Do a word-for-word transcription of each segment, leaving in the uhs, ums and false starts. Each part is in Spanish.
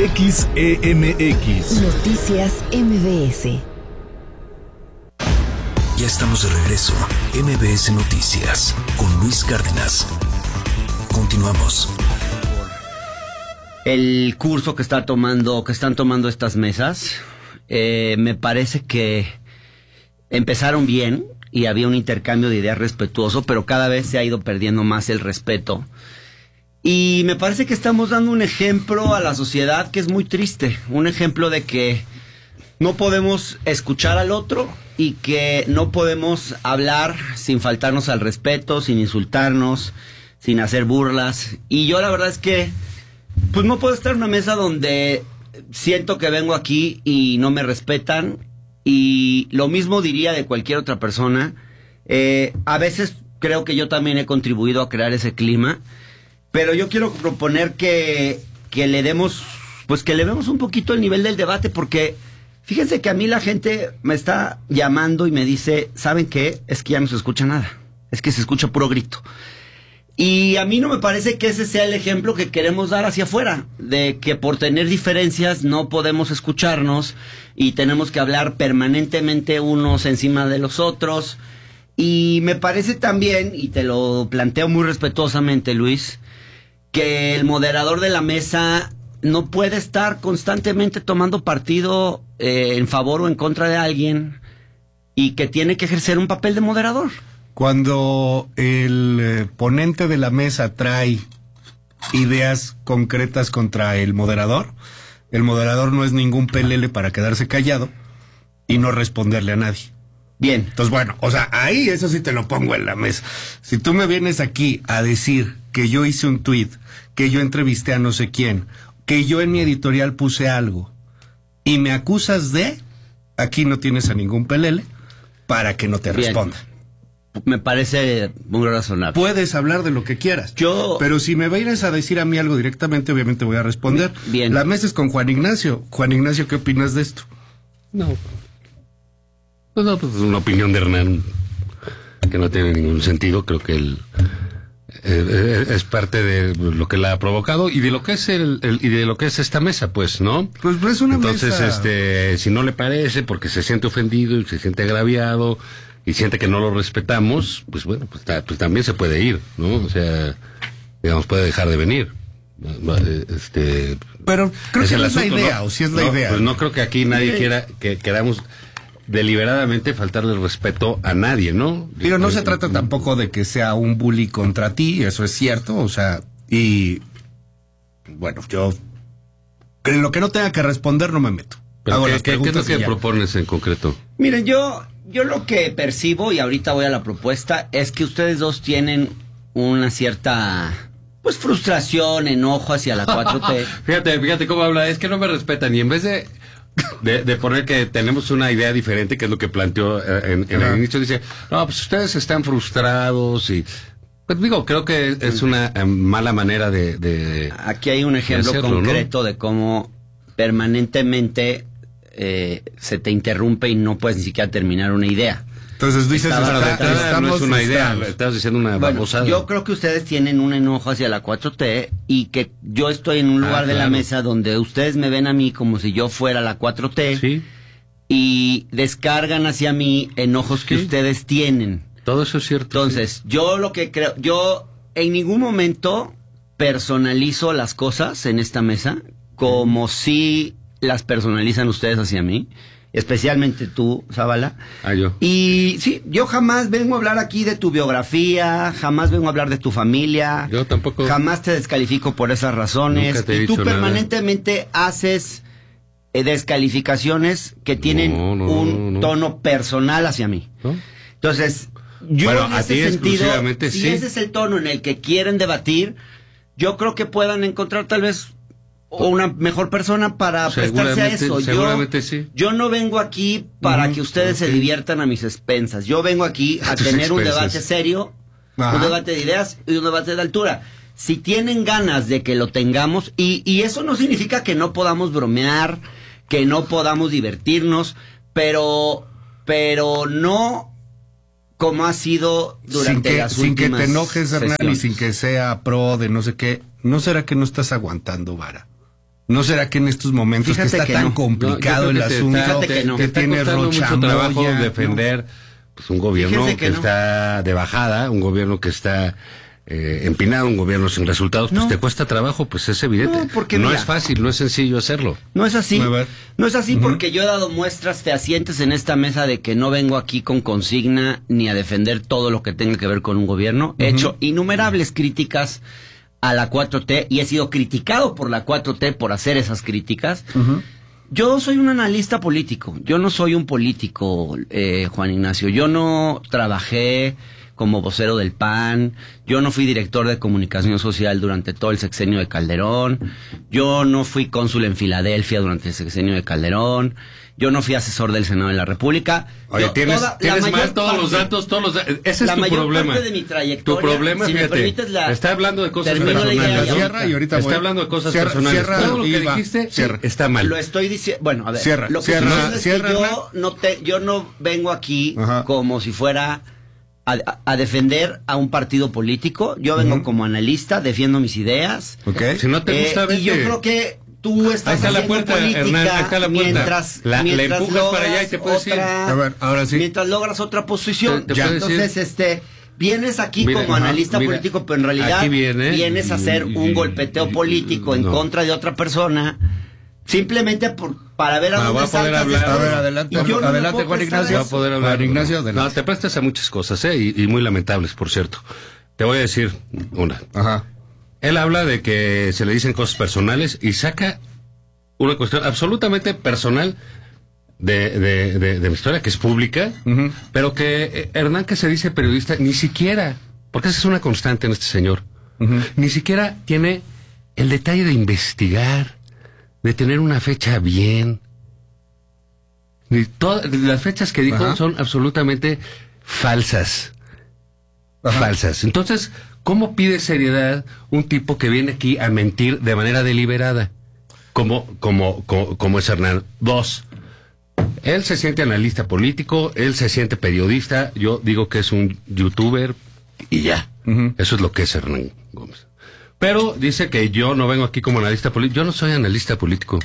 X E M X. Noticias M B S. Ya estamos de regreso. M B S Noticias con Luis Cárdenas. Continuamos. El curso que está tomando, que están tomando estas mesas, eh, me parece que empezaron bien y había un intercambio de ideas respetuoso, pero cada vez se ha ido perdiendo más el respeto. Y me parece que estamos dando un ejemplo a la sociedad que es muy triste, un ejemplo de que no podemos escuchar al otro y que no podemos hablar sin faltarnos al respeto, sin insultarnos, sin hacer burlas. Y yo la verdad es que pues no puedo estar en una mesa donde siento que vengo aquí y no me respetan, y lo mismo diría de cualquier otra persona. Eh, a veces creo que yo también he contribuido a crear ese clima, pero yo quiero proponer que, que le demos, pues que le demos un poquito el nivel del debate, porque fíjense que a mí la gente me está llamando y me dice, ¿saben qué? Es que ya no se escucha nada, es que se escucha puro grito. Y a mí no me parece que ese sea el ejemplo que queremos dar hacia afuera, de que por tener diferencias no podemos escucharnos y tenemos que hablar permanentemente unos encima de los otros. Y me parece también, y te lo planteo muy respetuosamente, Luis, que el moderador de la mesa no puede estar constantemente tomando partido eh, en favor o en contra de alguien, y que tiene que ejercer un papel de moderador. Cuando el eh, ponente de la mesa trae ideas concretas contra el moderador, el moderador no es ningún pelele para quedarse callado y no responderle a nadie. Bien. Entonces, bueno, o sea, ahí eso sí te lo pongo en la mesa. Si tú me vienes aquí a decir que yo hice un tuit, que yo entrevisté a no sé quién, que yo en mi editorial puse algo, y me acusas de, aquí no tienes a ningún pelele para que no te Bien. responda. Me parece muy razonable. Puedes hablar de lo que quieras. Yo... Pero si me vienes a decir a mí algo directamente, obviamente voy a responder. Bien. La mesa es con Juan Ignacio. Juan Ignacio, ¿qué opinas de esto? No. Pues no, pues es una opinión de Hernán que no tiene ningún sentido. Creo que él eh, es parte de lo que la ha provocado y de lo que es el, el y de lo que es esta mesa, pues, ¿no? Pues es una Entonces, mesa. este, si no le parece, porque se siente ofendido y se siente agraviado y siente que no lo respetamos, pues bueno, pues, ta, pues también se puede ir, ¿no? O sea, digamos, puede dejar de venir. Este, pero creo es que el no es asunto, la idea, ¿no? o si es la no, idea. Pues no creo que aquí nadie Mire, quiera que queramos deliberadamente faltarle el respeto a nadie, ¿no? Pero no se trata tampoco de que sea un bully contra ti, eso es cierto, o sea, y bueno, yo en lo que no tenga que responder no me meto. Pero Hago ¿qué, las qué, ¿qué es lo preguntas y que ya. propones en concreto? Miren, yo, yo lo que percibo, y ahorita voy a la propuesta, es que ustedes dos tienen una cierta, pues, frustración, enojo hacia la cuatro T. Fíjate, fíjate cómo habla, es que no me respetan, y en vez de De, de poner que tenemos una idea diferente, que es lo que planteó eh, en, en el inicio, dice, no, pues ustedes están frustrados y... Pues digo, creo que es una eh, mala manera de, de... Aquí hay un ejemplo hacerlo, concreto, ¿no?, de cómo permanentemente eh, se te interrumpe y no puedes ni siquiera terminar una idea. Entonces dices, Estaba- Bueno, de está- entrada no estamos es una idea, frustrados. estás diciendo una Bueno, babosada. yo creo que ustedes tienen un enojo hacia la cuatro T y que yo estoy en un lugar Ah, de la claro. mesa donde ustedes me ven a mí como si yo fuera la cuatro T, Sí, y descargan hacia mí enojos que Sí. ustedes tienen. todo eso es cierto. Entonces, yo lo que creo, yo en ningún momento personalizo las cosas en esta mesa como si las personalizan ustedes hacia mí, especialmente tú, Zavala. Ah, yo. Y sí, yo jamás vengo a hablar aquí de tu biografía, jamás vengo a hablar de tu familia. Yo tampoco. Jamás te descalifico por esas razones. Nunca te he Y tú dicho nada. permanentemente haces eh, descalificaciones que tienen No, no, un no. tono personal hacia mí. ¿No? Entonces, yo Bueno, en a ese ti sentido, exclusivamente si sí. ese es el tono en el que quieren debatir, yo creo que puedan encontrar tal vez una mejor persona para prestarse a Seguramente- eso. seguramente yo, sí. yo no vengo aquí para Ujú, que ustedes se ok. diviertan a mis expensas. Yo vengo aquí a A tus tener un expensas. debate serio, Ajá. un debate de ideas y un debate de altura. Si tienen ganas de que lo tengamos, y, y eso no significa que no podamos bromear, que no podamos divertirnos, pero, pero no como ha sido durante sin que, las sin que últimas te enojes, Hernán, y sesiones. sin que sea pro de no sé qué, ¿no será que no estás aguantando vara? ¿No será que en estos momentos Fíjate que está que tan no. complicado No, yo creo el que te asunto, está- Fíjate que no. que está tiene costando mucho Rocha trabajo Moya, defender pues, un gobierno Fíjense que, que no. está de bajada, un gobierno que está eh, empinado, un gobierno sin resultados, pues No. te cuesta trabajo, pues es evidente. No, porque no mira. es fácil, no es sencillo hacerlo. No es así. A ver. No es así porque yo he dado muestras fehacientes en esta mesa de que no vengo aquí con consigna ni a defender todo lo que tenga que ver con un gobierno. He hecho innumerables críticas a la cuatro T y he sido criticado por la cuatro T por hacer esas críticas. Yo soy un analista político, yo no soy un político, eh, Juan Ignacio. Yo no trabajé como vocero del P A N, yo no fui director de comunicación social durante todo el sexenio de Calderón, yo no fui cónsul en Filadelfia durante el sexenio de Calderón, yo no fui asesor del Senado de la República. Oye, Yo tienes, toda- la tienes mayor mal todos los parte- datos, todos los da- ese es la tu mayor problema. parte de mi trayectoria, Tu problema, si me fíjate, permites la- está hablando de cosas termino la idea personales. y Cierra y ahorita está voy. hablando de cosas Cierra, personales. cierra Todo lo y que va. dijiste Cierra. está mal. Lo estoy diciendo, bueno, a ver, Cierra, lo que cierra, estoy diciendo es que cierra, yo Hernán. no te, yo no vengo aquí Ajá. como si fuera a, a- a defender a un partido político. Yo vengo como analista, defiendo mis ideas. ¿Ok? Si no te Eh, gusta, y yo vete. creo que tú estás Ahí está la haciendo puerta, política Hernán, ahí está la puerta. mientras, La- la mientras empujas para logras allá y te puedes ir. otra- A ver, ahora sí. mientras logras otra posición. Te- te Ya, puedes ir. entonces, este, vienes aquí Mira, como ajá, analista mira, político, pero en realidad aquí viene- vienes a hacer un golpeteo político en No. contra de otra persona. Simplemente por, para ver a Ah, dónde va a poder saltas hablar. después. A ver, adelante, Y yo no me adelante, puedo Juan prestar Ignacio. a Va a poder Juan hablar. Ignacio, No, adelante. te prestas a muchas cosas, ¿eh? Y, y muy lamentables, por cierto. Te voy a decir una. Ajá. Él habla de que se le dicen cosas personales y saca una cuestión absolutamente personal de, de, de, de mi historia, que es pública, Ujú. pero que eh, Hernán, que se dice periodista, ni siquiera, porque esa es una constante en este señor, Ujú. ni siquiera tiene el detalle de investigar, de tener una fecha bien. Ni todas las fechas que dijo Ajá. son absolutamente falsas. Ajá. Falsas. Entonces, ¿cómo pide seriedad un tipo que viene aquí a mentir de manera deliberada? Como, como, como, como es Hernán. Dos, él se siente analista político, él se siente periodista, yo digo que es un youtuber y ya. Ujú. Eso es lo que es Hernán Gómez. Pero dice que yo no vengo aquí como analista político. Yo no soy analista político,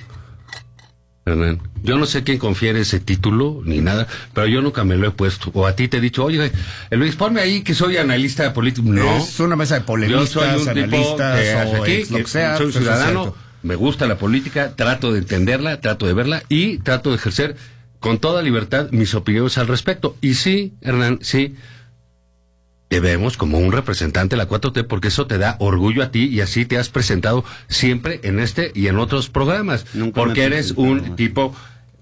Hernán. Yo no sé quién confiere ese título ni nada, pero yo nunca me lo he puesto. O a ti te he dicho, oye, Luis, ponme ahí que soy analista político. No. Es una mesa de Yo polemistas, soy un tipo analistas que hace o aquí, ex lo que que sea. soy pues, eso es ciudadano, cierto. me gusta la política, trato de entenderla, trato de verla y trato de ejercer con toda libertad mis opiniones al respecto. Y sí, Hernán, sí, te vemos como un representante de la cuatro T porque eso te da orgullo a ti y así te has presentado siempre en este y en otros programas. Nunca me Porque he eres presentado. un tipo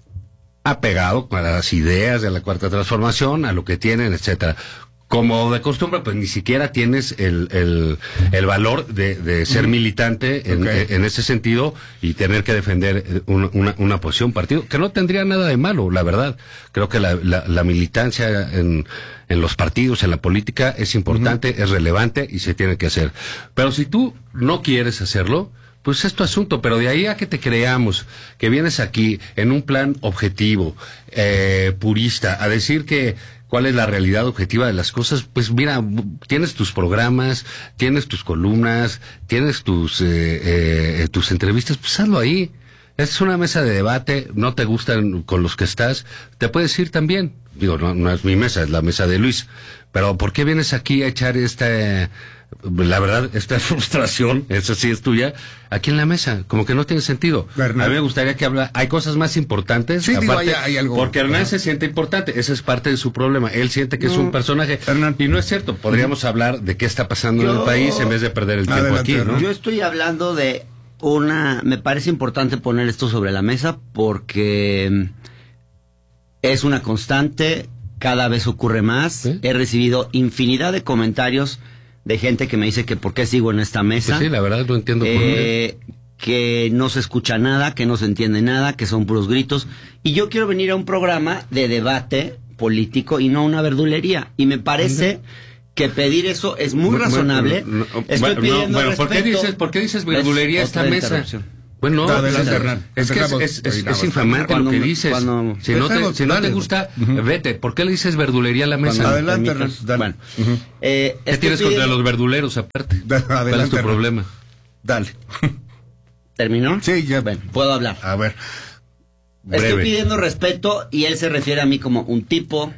apegado a las ideas de la cuarta transformación, a lo que tienen, etcétera. Como de costumbre, pues ni siquiera tienes el, el, el valor de, de ser militante en, Ok. en ese sentido y tener que defender eh, una, una, una posición, partido, que no tendría nada de malo, la verdad. Creo que la, la, la militancia en, en los partidos, en la política, es importante, es relevante y se tiene que hacer. Pero si tú no quieres hacerlo, pues es tu asunto, pero de ahí a que te creamos, que vienes aquí en un plan objetivo, eh, purista, a decir que cuál es la realidad objetiva de las cosas, pues mira, tienes tus programas, tienes tus columnas, tienes tus, eh, eh, tus entrevistas, pues hazlo ahí. Es una mesa de debate, no te gustan con los que estás, te puedes ir también. Digo, no, no es mi mesa, es la mesa de Luis. Pero ¿por qué vienes aquí a echar esta, la verdad, esta frustración, esa sí es tuya, aquí en la mesa? Como que no tiene sentido. Hernán. A mí me gustaría que habla, hay cosas más importantes. Sí, digo, hay- hay algo. Porque Hernán Ajá. se siente importante, ese es parte de su problema. Él siente que es No, un personaje. Hernán. Y no es cierto, podríamos hablar de qué está pasando en Yo- el país en vez de perder el tiempo Adelante, aquí, ¿no? Hernán. Yo estoy hablando de una... Me parece importante poner esto sobre la mesa porque mm, es una constante, cada vez ocurre más. ¿Sí? He recibido infinidad de comentarios de gente que me dice que por qué sigo en esta mesa. Pues sí, la verdad no entiendo por qué. Eh, que no se escucha nada, que no se entiende nada, que son puros gritos. Y yo quiero venir a un programa de debate político y no una verdulería. Y me parece que pedir eso es muy Bueno, razonable. bueno, no, Estoy bueno, pidiendo no, bueno, ¿por qué respeto. dices, por qué dices verdulería Es esta otra mesa? interrupción. Bueno, no, Adelante, es, Hernán. es que es, Dejamos- es, es- ahorita es vas a infamante terminar. lo que Cuando- dices. cuando- si no te, Dejemos, si no te dale. gusta, Ujú. vete. ¿Por qué le dices verdulería a la mesa? Cuando Adelante, me permitas. Hernán, dale. Bueno, Ujú. eh, ¿Qué estoy tienes contra pidiendo- los verduleros aparte? Da- ¿Cuál es adelante, tu Hernán. problema? Dale. ¿Terminó? Sí, ya. Bueno, puedo hablar. A ver. Estoy Breve. pidiendo respeto y él se refiere a mí como un tipo,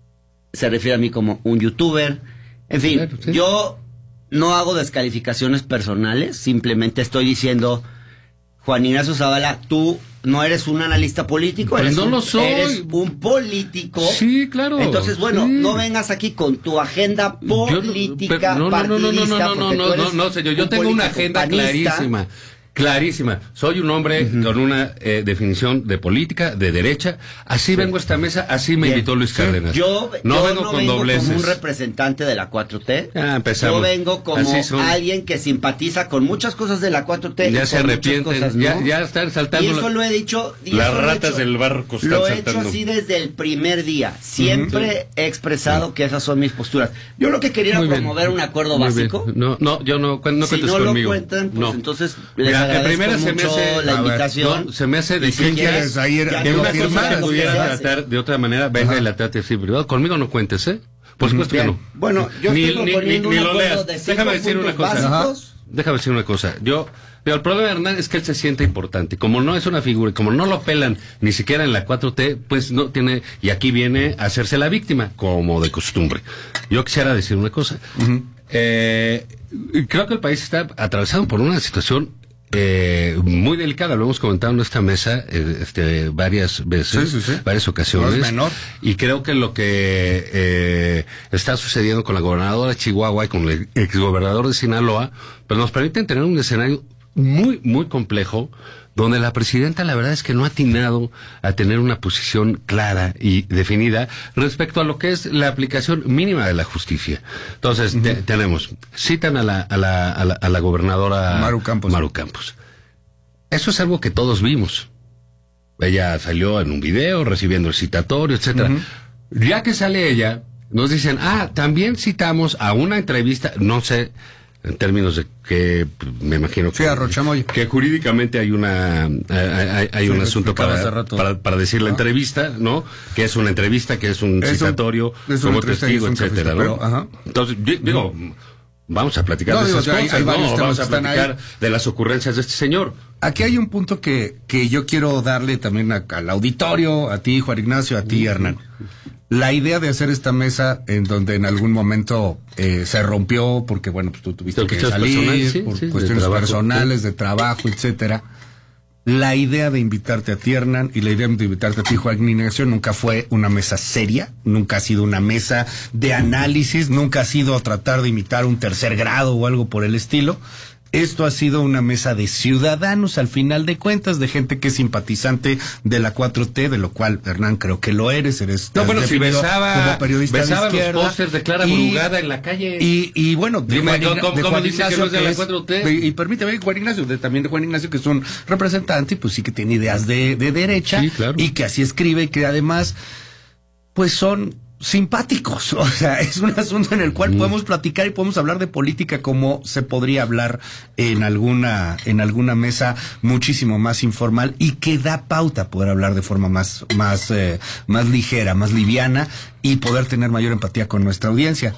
se refiere a mí como un youtuber. En fin, Claro, sí. yo no hago descalificaciones personales, simplemente estoy diciendo, Juan Ignacio Zavala, tú no eres un analista político, Pues eres, no un, lo soy. eres un político. Sí, claro. Entonces, bueno, Sí. no vengas aquí con tu agenda Yo no- política pero no, no, no, no, no, partidista, no, no, porque tú no, eres no, no, señor, yo un tengo una político agenda panista. clarísima. Clarísima. Soy un hombre uh-huh. con una eh, definición de política, de derecha. Así sí. vengo a esta mesa, así me Bien. invitó Luis Cárdenas. Yo no yo vengo no con vengo dobleces. como un representante de la cuatro T. Ah, empezamos. Yo vengo como alguien que simpatiza con muchas cosas de la cuatro T. Ya se arrepienten, cosas, ¿no? ya, ya están saltando. Y eso lo he dicho. Y las eso lo ratas hecho, del barco están Lo he saltando. hecho así desde el primer día. Siempre uh-huh. he expresado sí. que esas son mis posturas. Yo lo que quería era promover un acuerdo Muy básico. Bien. No, no, yo no, no cuentes si no conmigo. lo cuentan, pues no. entonces les Mira, agradezco primera mucho se me hace, la a ver, invitación. No, se me hace de ¿Y si quieres ahí ya que no una cosa firmar, que lo pudieras se hace. tratar de otra manera, venga y la trate así privado. Conmigo no cuentes, ¿eh? Por supuesto Bien. que no. Bueno, yo ni, estoy ni, proponiendo ni, ni un lo acuerdo leas. de cinco Déjame decir una puntos cosa. básicos. Déjame decir una cosa. Yo, pero el problema de Hernán es que él se siente importante. Como no es una figura, y como no lo pelan ni siquiera en la cuatro T, pues no tiene, y aquí viene a hacerse la víctima, como de costumbre. Yo quisiera decir una cosa. Uh-huh. eh, creo que el país está atravesado por una situación Eh, muy delicada, lo hemos comentado en esta mesa eh, este, varias veces, sí, sí, sí. varias ocasiones. No es menor. Y creo que lo que eh, está sucediendo con la gobernadora de Chihuahua y con el exgobernador de Sinaloa, pues nos permiten tener un escenario muy, muy complejo, donde la presidenta la verdad es que no ha atinado a tener una posición clara y definida respecto a lo que es la aplicación mínima de la justicia. Entonces, uh-huh. te, tenemos, citan a la, a la, a la, a la gobernadora Maru Campos. Maru Campos. Eso es algo que todos vimos. Ella salió en un video recibiendo el citatorio, etcétera. Uh-huh. Ya que sale ella, nos dicen, ah, también citamos a una entrevista, no sé, en términos de que me imagino que, sí, que jurídicamente hay una hay, hay sí, un asunto para, para para decir la ah. entrevista, ¿no? Que es una entrevista, que es un es citatorio un, es como testigo, etcétera, ¿no? Pero, ajá. Entonces, digo, mm. vamos a platicar no, de digo, esas hay, cosas, hay ¿no? Vamos a platicar ahí. de las ocurrencias de este señor. Aquí hay un punto que, que yo quiero darle también a, al auditorio, a ti, Juan Ignacio, a ti, Hernán. La idea de hacer esta mesa en donde en algún momento eh, se rompió porque, bueno, pues tú tuviste que salir sí, por sí, cuestiones de trabajo, personales, sí. de trabajo, etcétera. La idea de invitarte a ti, Hernán, y la idea de invitarte a ti, Juan Ignacio, nunca fue una mesa seria, nunca ha sido una mesa de análisis, nunca ha sido tratar de imitar un tercer grado o algo por el estilo. Esto ha sido una mesa de ciudadanos, al final de cuentas, de gente que es simpatizante de la cuatro T, de lo cual, Hernán, creo que lo eres. eres no, bueno, si besaba, como periodista besaba de izquierda, los pósters de Clara Brugada en la calle. Y, y bueno, de Dime, Juan, Igna, ¿cómo, de cómo Juan dice Ignacio, que no es de que la es, cuatro T? de, y permíteme, Juan Ignacio, de, también de Juan Ignacio, que es un representante, pues sí que tiene ideas de, de derecha, sí, claro. Y que así escribe, y que además, pues son simpáticos, o sea, es un asunto en el cual mm. podemos platicar y podemos hablar de política como se podría hablar en alguna en alguna mesa muchísimo más informal y que da pauta a poder hablar de forma más más eh, más ligera, más liviana y poder tener mayor empatía con nuestra audiencia.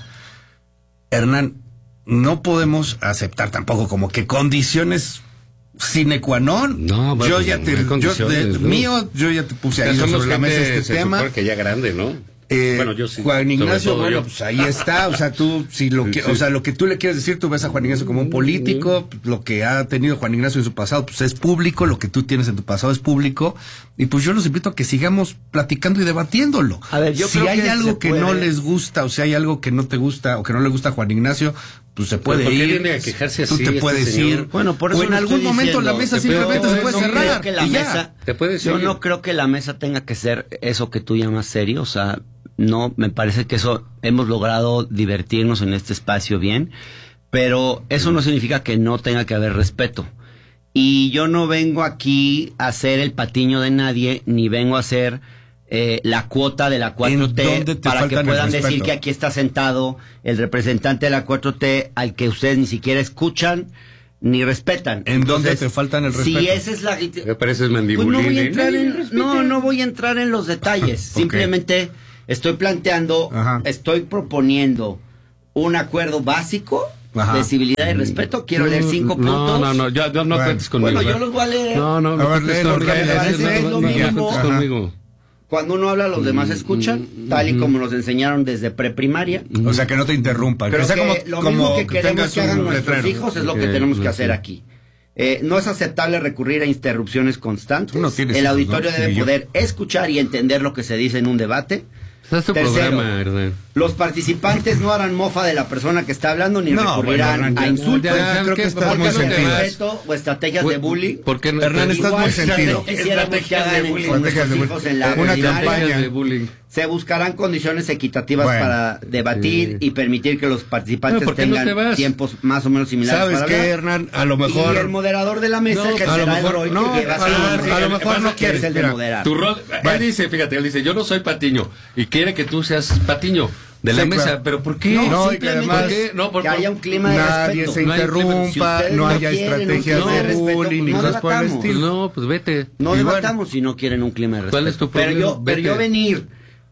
Hernán, no podemos aceptar tampoco como que condiciones sine qua non. No, bueno, yo ya te yo de, ¿no? mío yo ya te puse ahí sobre la mesa este se tema. Que ya grande, ¿no? Eh, bueno, yo sí, Juan Ignacio, bueno, yo. pues ahí está, o sea, tú, si lo que, sí, sí. o sea, lo que tú le quieres decir, tú ves a Juan Ignacio como un político, lo que ha tenido Juan Ignacio en su pasado, pues es público, lo que tú tienes en tu pasado es público, y pues yo los invito a que sigamos platicando y debatiéndolo. A ver, yo si creo hay que algo que puede... no les gusta, o si hay algo que no te gusta, o que no le gusta a Juan Ignacio, pues se puede ¿Por qué ir, viene a quejarse tú así te este puedes señor? ir, bueno, por eso o en lo algún estoy momento diciendo. la mesa Te simplemente puedo, se puede no cerrar, creo que la y ya. mesa, ¿Te puedes yo seguir? no creo que la mesa tenga que ser eso que tú llamas serio, o sea, no, me parece que eso hemos logrado divertirnos en este espacio bien, pero eso no significa que no tenga que haber respeto. Y yo no vengo aquí a ser el patiño de nadie, ni vengo a ser eh, la cuota de la cuatro T para que puedan decir que aquí está sentado el representante de la cuatro T al que ustedes ni siquiera escuchan ni respetan. ¿En Entonces, dónde te faltan el respeto? Si esa es la... Me pareces mandibulín. Pues no voy a entrar en, no, no voy a entrar en los detalles. Okay. Simplemente estoy planteando, Ajá. estoy proponiendo un acuerdo básico Ajá. de civilidad y respeto, quiero leer cinco puntos. No, no, no, yo, yo no Bueno. cuentes conmigo. Bueno, yo ¿eh? los voy a leer. No, no, A no ver, cuentes léelo, conmigo. Gabriel, No, es no, lo no, no mismo. cuentes Ajá. conmigo. Cuando uno habla, los demás escuchan, tal y como nos enseñaron desde preprimaria. O sea, que no te interrumpa. Creo que sea que como, lo como mismo que, que queremos tengas que hagan un nuestros letrero. hijos es lo Ok, que tenemos que no hacer sé. aquí. Eh, no es aceptable recurrir a interrupciones constantes. Tú no tienes El hijos, auditorio ¿no? debe Ni yo. poder escuchar y entender lo que se dice en un debate. Este es tu Tercero, programa, Hernán. Los participantes no harán mofa de la persona que está hablando ni No, recurrirán bueno, Hernán, a ya- insultos, ya- ya creo que estás faltas muy de sentido. respeto o estrategias de bullying. ¿Por qué no? Hernán, estás Igual muy sentido. quisiéramos que hagan en- con Estrategias nuestros de hijos en la bullying. Una primaria. campaña. de bullying. Se buscarán condiciones equitativas Bueno. para debatir y permitir que los participantes Bueno, ¿por qué no tengan te vas? tiempos más o menos similares. ¿Sabes para qué, hablar. Hernán? A lo mejor... Y el moderador de la mesa No, ejercerá a lo mejor- el rol no, que va a lo- ser- a lo mejor no que quieres, es el de mira, moderar. Tu rol, Bueno. él dice, fíjate, él dice, yo no soy Patiño y quiere que tú seas Patiño de la Sí, mesa, claro. pero ¿por qué? No, y que simplemente además- ¿Por qué? No, por- que haya un clima de Nadie respeto. se No hay clima- interrumpa, si ustedes no no haya quieren un estrategias clima de de respeto, bullying ni no cosas por el debatamos. estilo. No, pues vete. No Y debatamos bueno. si no quieren un clima de respeto. ¿Cuál es tu pero problema? yo, pero Vete. yo venir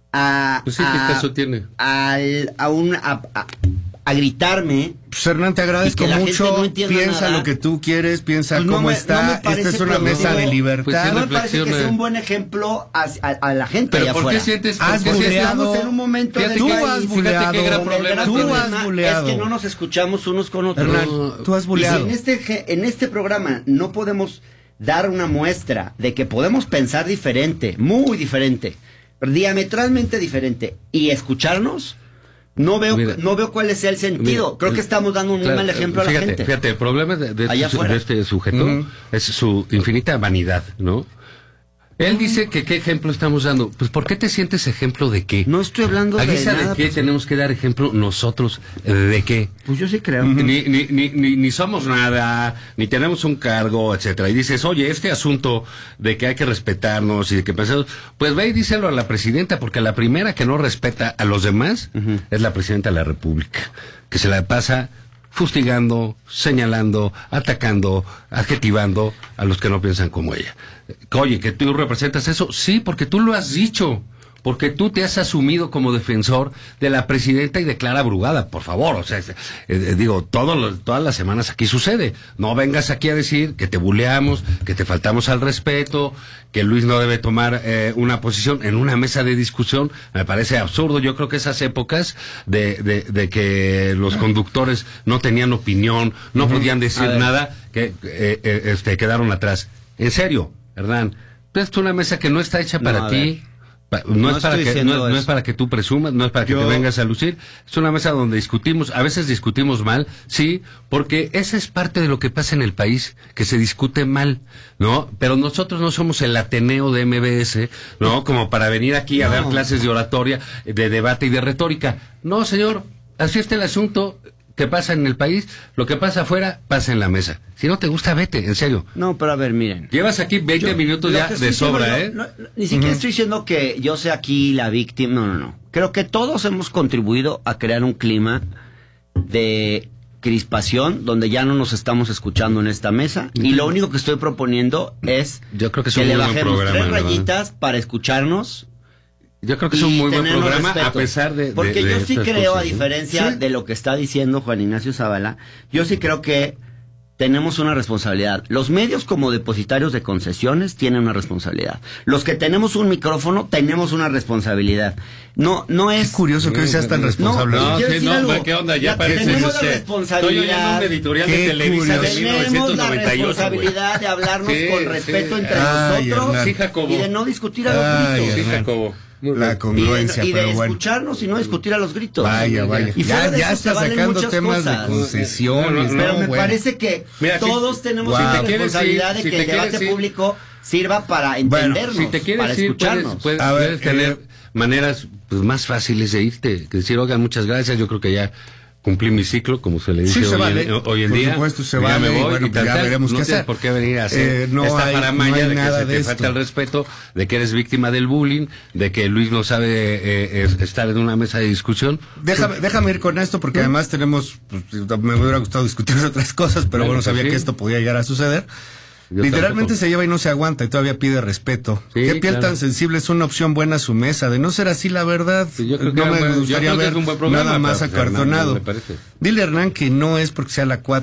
a, Pues sí, ¿qué a, caso tiene? al- a, un, a, a- a gritarme. Pues Hernán, te agradezco Y que la gente mucho. no entienda Piensa nada. lo que tú quieres, piensa Pues no cómo me- está. no me parece Esta es una productivo. mesa de Pues libertad. sí, No me parece que reflexiona. sea un buen ejemplo a, a- a la gente Pero allá ¿por qué afuera. sientes por Has qué sientes- buleado. Estamos en un momento Fíjate del tú país, has fíjate buleado. qué gran donde el problema gran Tú problema has buleado. es que no nos escuchamos unos con otros. Hernán, tú has Y si buleado. en este, ge- en este programa no podemos dar una muestra de que podemos pensar diferente, muy diferente, diametralmente diferente, y escucharnos, no veo, Mira, no veo cuál es el sentido. Mira, Creo que el- estamos dando un muy claro, mal ejemplo a la fíjate, gente. Fíjate, el problema de, de Allá este, afuera. de este sujeto Ujú. es su infinita vanidad, ¿no? Él dice que qué ejemplo estamos dando. Pues ¿por qué te sientes ejemplo de qué? No estoy hablando ¿A de guisa nada. de qué pues, tenemos que dar ejemplo nosotros? eh, ¿De qué? pues yo sí creo. Ni, ni, ni, ni, ni somos nada, ni tenemos un cargo, etcétera. Y dices, oye, este asunto de que hay que respetarnos y de que pensamos, pues ve y díselo a la presidenta, porque la primera que no respeta a los demás es la presidenta de la República, que se la pasa fustigando, señalando, atacando, adjetivando a los que no piensan como ella. Oye, que tú representas eso, sí, porque tú lo has dicho. Porque tú te has asumido como defensor de la presidenta y de Clara Brugada, por favor. O sea, eh, eh, digo, todos los- todas las semanas aquí sucede. No vengas aquí a decir que te buleamos, que te faltamos al respeto, que Luis no debe tomar eh, una posición en una mesa de discusión. Me parece absurdo. Yo creo que esas épocas de, de, de que los conductores no tenían opinión, no podían decir A ver. nada, que eh, eh, este, quedaron atrás. En serio, Hernán, esta es una mesa que no está hecha para No, a ti. ver. Pa- No, No es para estoy que, diciendo no, no es eso. para que tú presumas, no es para que Yo- te vengas a lucir. Es una mesa donde discutimos, a veces discutimos mal, sí, porque esa es parte de lo que pasa en el país, que se discute mal, ¿no? Pero nosotros no somos el Ateneo de M B S, ¿no? Como para venir aquí a dar clases de oratoria, de debate y de retórica. No, señor, así está el asunto que pasa en el país, lo que pasa afuera, pasa en la mesa. Si no te gusta, vete, en serio. No, pero a ver, miren. Llevas aquí veinte Yo- minutos lo ya que estoy de sobra, diciendo, ¿eh? no, no, ni siquiera estoy diciendo que yo sea aquí la víctima, no, no, no. Creo que todos hemos contribuido a crear un clima de crispación donde ya no nos estamos escuchando en esta mesa y lo único que estoy proponiendo es Yo creo que es un le muy buen bajemos programa, tres la verdad. rayitas para escucharnos. Yo creo que es y un muy buen tenernos programa, respeto. a pesar de, de- Porque de yo sí estas creo, cosas, a ¿no? diferencia Sí. de lo que está diciendo Juan Ignacio Zavala, yo sí creo que tenemos una responsabilidad. Los medios como depositarios de concesiones tienen una responsabilidad. Los que tenemos un micrófono tenemos una responsabilidad. No, no Qué es... curioso que hoy seas tan responsable. No, No, quiero sí, decir no, algo. hombre, ¿qué onda? Ya Ya parece tenemos la este, responsabilidad. estoy oyendo un editorial Qué de Televisa de curioso. mil Tenemos novecientos la noventa y ocho, güey. responsabilidad de hablarnos Sí, con sí. respeto entre Ay, nosotros Hernán. Sí, Jacobo. y de no discutir a los Ay, gritos. Sí, Hernán. Jacobo. La congruencia, y de, y de pero bueno. escucharnos y no discutir a los gritos. Vaya, vaya. Y fuera Ya, de ya eso se está valen sacando muchas temas cosas. de concesiones. No, no, Pero no, me bueno. parece que Mira, si- todos tenemos Wow. una Si te quieres responsabilidad ir, de si que te el debate quieres ir. público sirva para entendernos, Si te quieres para ir, puedes, escucharnos. puedes- A ver, puedes tener eh, maneras pues, más fáciles de irte. Que decir, oigan, muchas gracias, yo creo que ya cumplí mi ciclo, como se le dice Sí, se hoy, vale. en, hoy en Por día. supuesto, se ya vale, me y voy bueno, y pues tal, ya tal. veremos no qué tienes hacer. por qué venir a hacer Eh, no esta hay- faramaya no hay de que nada se de te esto. falta el respeto, de que eres víctima del bullying, de que Luis no sabe eh, es- estar en una mesa de discusión. Déjame, déjame ir con esto porque además tenemos, pues, me hubiera gustado discutir otras cosas, pero Bueno, bueno, pues sabía sí. que esto podía llegar a suceder. Yo Literalmente tampoco. se lleva y no se aguanta y todavía pide respeto. Sí, ¿Qué piel claro. tan sensible es una opción buena a su mesa? De no ser así, la verdad, Sí, yo creo que no era me buen- yo gustaría creo que ver es un buen programa, nada más pero, pues, Hernán, acartonado. me parece. Dile, Hernán, que no es porque sea la cuatro